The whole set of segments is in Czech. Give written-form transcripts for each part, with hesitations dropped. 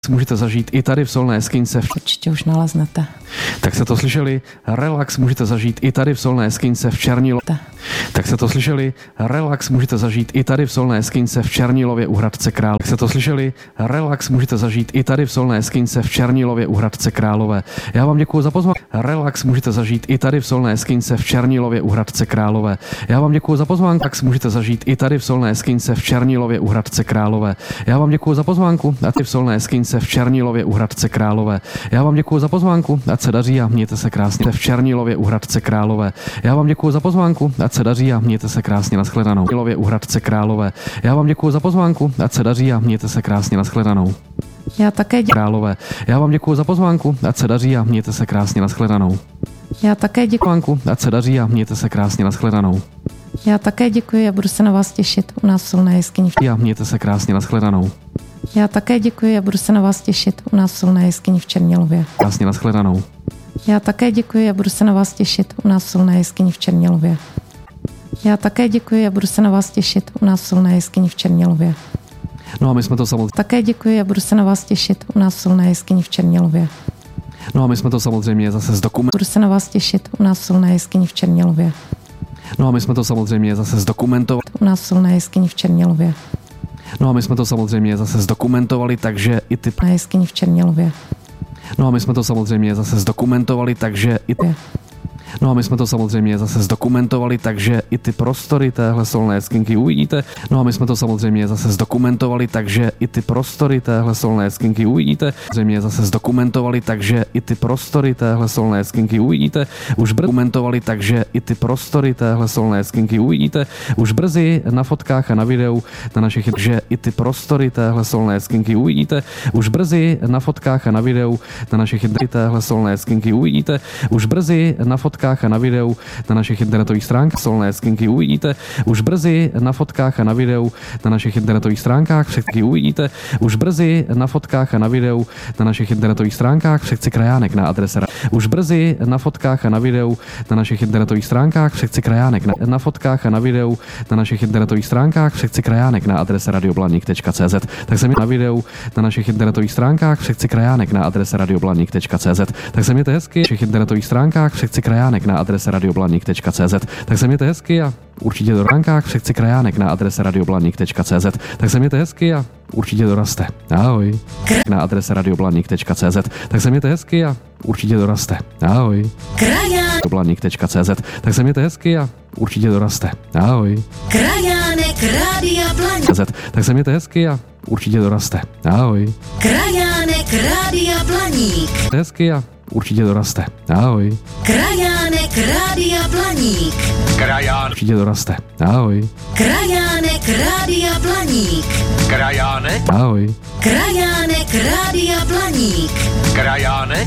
Můžete zažít i tady v Solné Skynce. Určitě už naleznete. Tak se to slyšeli, relax můžete zažít i tady v Solné Skynce v Černilově. Tak se to slyšeli, relax můžete zažít i tady v Solné Skynce v Černilově u Hradce Králové. Tak se to slyšeli, relax můžete zažít i tady v Solné Skynce v Černilově u Hradce Králové. Já vám děkuji za pozvání. Relax můžete zažít i tady v Solné Skynce v Černilově u Hradce Králové. Já vám děkuji za pozvánku. Relax můžete zažít i tady v Solné Skynce v Černilově u Hradce Králové. Já vám děkuji za pozvánku. A ty v Solné Skynce v Černilově u Hradce Králové. Já vám děkuji za pozvánku. Ať se daří a mějte se krásně v Černilově u Hradce Králové. Já vám děkuji za pozvánku. Ať se daří a mějte se krásně, nashledanou. Černilově u Hradce Králové. Já vám děkuji za pozvánku. Ať se daří a mějte se krásně, nashledanou. Já také Králové. Já vám děkuji za pozvánku. Ať se daří a mějte se krásně, nashledanou. Já také děkuji. Ať se daří a mějte se krásně, nashledanou. Já také děkuji a budu se na vás těšit u nás v Solné jeskyni. A mějte se krásně, nashledanou. Já také děkuji a budu se na vás těšit u nás v Solné jeskyni v Černilově. Krásně, nashledanou. Já také děkuji a budu se na vás těšit u nás v Solné jeskyni v Černilově. Já také děkuji a budu se na vás těšit u nás v Solné jeskyni v Černilově. No a my jsme to samozřejmě. Také děkuji a budu se na vás těšit u nás v Solné jeskyni v Černilově. No a my jsme to samozřejmě zase zdokumentovali. Budu se na vás těšit u nás v Solné jeskyni v Černilově. No a my jsme to samozřejmě zase zdokumentovali. U nás v Solné jeskyni v Černilově. No a my jsme to samozřejmě zase zdokumentovali, takže i ty. Na jeskyni v Černilově. No a my jsme to samozřejmě zase zdokumentovali, takže i ty. No a my jsme to samozřejmě zase zdokumentovali, takže i ty prostory téhle Solné Skynky uvidíte. No a my jsme to samozřejmě zase zdokumentovali, takže i ty prostory téhle Solné Skynky uvidíte. Samozřejmě zase zdokumentovali, takže i ty prostory téhle Solné Skynky uvidíte. Už dokumentovali, takže i ty prostory téhle Solné Skynky uvidíte. Už brzy na fotkách a na videu na našich, že i ty prostory téhle Solné Skynky uvidíte. Už brzy na fotkách a na videu na našich téhle Solné Skynky uvidíte. Už brzy na fotkách a na videu na našich internetových stránkách Solné Skynky uvidíte. Už brzy na fotkách a na videu na našich internetových stránkách všechny uvidíte. Už brzy na fotkách a na videu na našich internetových stránkách v sekci Krajánek na adrese. Už brzy na fotkách a na videu na našich internetových stránkách v sekci Krajánek na fotkách a na videu na našich internetových stránkách v sekci Krajánek na adrese radioblaník.cz. Tak se mi na videu na našich internetových stránkách v sekci Krajánek na adrese radioblaník.cz. Tak se mějte hezky v našich internetových stránkách v sekci Krajánek na adrese radioblaník.cz. Tak se mějte hezky a určitě do ránkách v sekci Krajánek na adrese radioblaník.cz. Tak se mějte hezky a určitě doraste. Ahoj. Na adrese radioblaník.cz. Tak se mějte hezky a určitě doraste. Ahoj. Radioblaník.cz. Tak se mějte hezky a určitě doraste. Ahoj. Krajánek Rádia Blaník. Tak se mějte hezky a určitě doraste. Ahoj. Krajánek Rádia Blaník. Hezky a určitě doraste. Ahoj. Krajánek Rádia Blaník. Krajánek. Určitě doraste. Ahoj. Krajánek Rádia Blaník. Krajánek. Ahoj. Krajánek Rádia Blaník. Krajánek.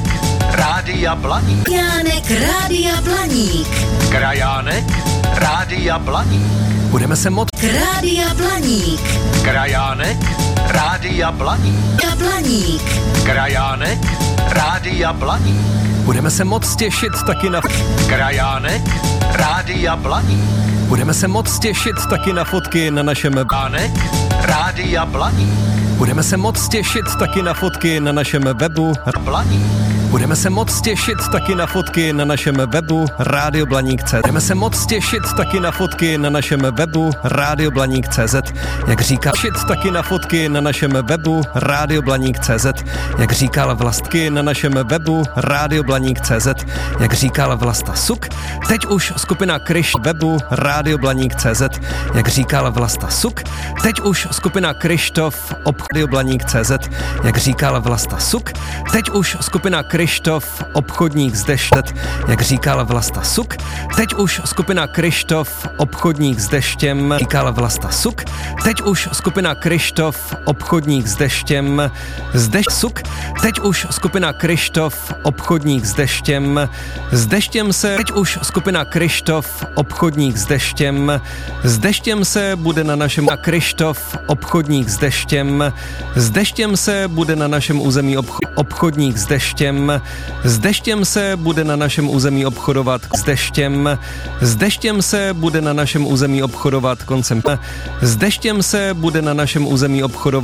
Rádia Blaník. Krajánek Rádia Blaník. Krajánek. Rádia Blaník. Budeme se moc. Rádia Blaník. Krajánek. Rádia Blaník. Rádia Blaník. Krajánek. Rádia Blaník. Budeme se moc těšit taky na Krajánek. Rádia Blaník. Budeme se moc těšit taky na fotky na našem Krajánek. Rádia Blaník. Budeme se moc těšit taky na fotky na našem webu Blaník. Budeme se moc těšit taky na fotky na našem webu radioblaník.cz. Budeme se moc těšit taky na fotky na našem webu radioblaník.cz. Jak říká, těšit taky na fotky na našem webu radioblaník.cz. Jak říkal Vlastky na našem webu radioblaník.cz. Jak říkal Vlasta Suk, teď už skupina Kryš webu radioblaník.cz. Jak říkal Vlasta Suk, teď už skupina Kryštof radioblaník.cz. Jak říkal Vlasta Suk, teď už skupina Kryštof obchodník z Deštet. Jak říkal Vlasta Suk, teď už skupina Kryštof obchodník s deštěm. Říkal Vlasta Suk, teď už skupina Kryštof obchodník s deštěm. Suk, teď už skupina Kryštof obchodník s deštěm. S deštěm se teď už skupina Kryštof obchodník s deštěm. S deštěm se bude na našem Kryštof obchodník s deštěm. S deštěm se bude na našem území obchodník s deštěm. S deštěm se bude na našem území obchodovat s deštěm. S deštěm se bude na našem území obchodovat koncem. S deštěm se bude na našem území obchodovat